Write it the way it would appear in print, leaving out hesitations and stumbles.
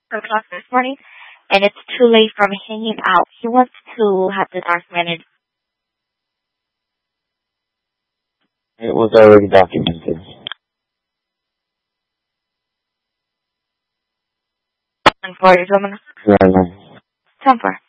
for class this morning, and it's too late for me hanging out. He wants to have the documented. It was already documented. 10-4, you're coming? Yeah, no. 10-4.